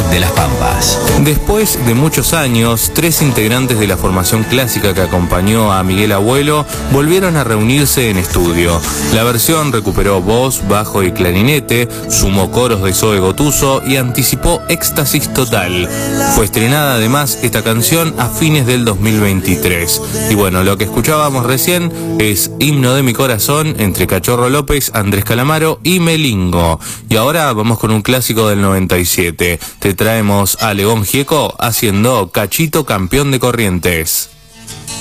de las Pampas. Después de muchos años, 3 integrantes de la formación clásica que acompañó a Miguel Abuelo volvieron a reunirse en estudio. La versión recuperó voz, bajo y clarinete, sumó coros de Zoe Gotuso y anticipó Éxtasis Total. Fue estrenada además esta canción a fines del 2023. Y bueno, lo que escuchábamos recién es Himno de mi corazón entre Cachorro López, Andrés Calamaro y Melingo. Y ahora vamos con un clásico del 97. Te traemos a León Gieco haciendo Cachito Campeón de Corrientes.